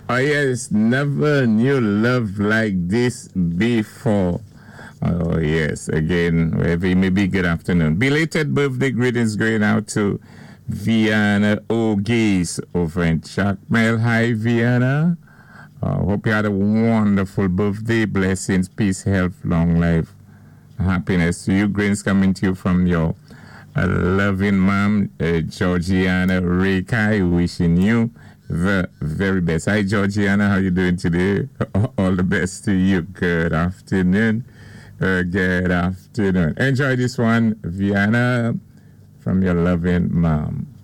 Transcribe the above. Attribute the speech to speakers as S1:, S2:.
S1: Oh, yes, never knew love like this before. Oh, yes, again, wherever you may be, good afternoon. Belated birthday greetings going out to Viana O'Gees over in Chuckmel. Hi, Viana. Hope you had a wonderful birthday. Blessings, peace, health, long life, happiness to you. Greetings coming to you from your loving mom, Georgiana Rekai, wishing you the very best. Hi, Georgiana. How you doing today? All the best to you. Good afternoon. Good afternoon. Enjoy this one, Viana, from your loving mom.